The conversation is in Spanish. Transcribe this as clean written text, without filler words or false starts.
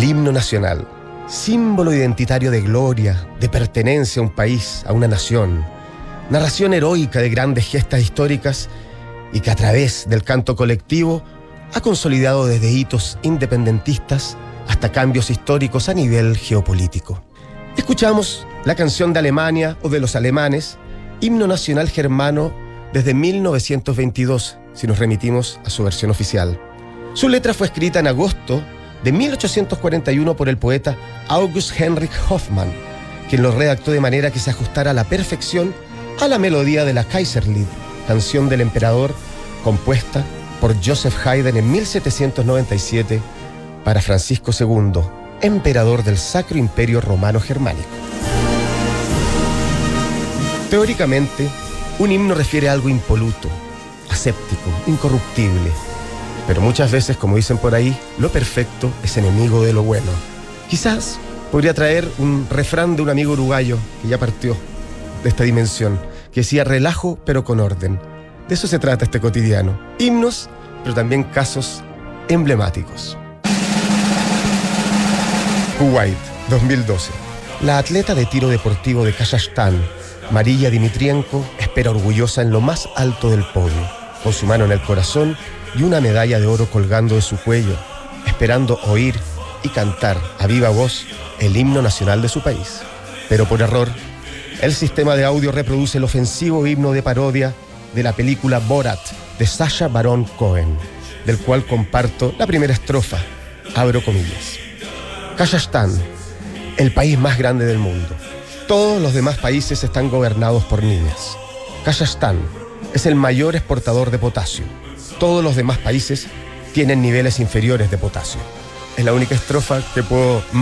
himno nacional, símbolo identitario de gloria, de pertenencia a un país, a una nación, narración heroica de grandes gestas históricas y que a través del canto colectivo ha consolidado desde hitos independentistas hasta cambios históricos a nivel geopolítico. Escuchamos la canción de Alemania o de los alemanes, himno nacional germano desde 1922, si nos remitimos a su versión oficial. Su letra fue escrita en agosto de 1841 por el poeta August Heinrich Hoffmann, quien lo redactó de manera que se ajustara a la perfección a la melodía de la Kaiserlied, canción del emperador, compuesta por Joseph Haydn en 1797 para Francisco II, emperador del Sacro Imperio Romano Germánico. Teóricamente, un himno refiere a algo impoluto, aséptico, incorruptible. Pero muchas veces, como dicen por ahí, lo perfecto es enemigo de lo bueno. Quizás podría traer un refrán de un amigo uruguayo que ya partió de esta dimensión, que decía: relajo pero con orden. De eso se trata este cotidiano. Himnos, pero también casos emblemáticos. Kuwait, 2012. La atleta de tiro deportivo de Kazajstán, Mariya Dmitrienko, espera orgullosa en lo más alto del podio, con su mano en el corazón y una medalla de oro colgando de su cuello, esperando oír y cantar a viva voz el himno nacional de su país. Pero por error, el sistema de audio reproduce el ofensivo himno de parodia de la película Borat de Sacha Baron Cohen, del cual comparto la primera estrofa, abro comillas. Kazajstán, el país más grande del mundo. Todos los demás países están gobernados por niñas. Kazajstán es el mayor exportador de potasio. Todos los demás países tienen niveles inferiores de potasio. Es la única estrofa que puedo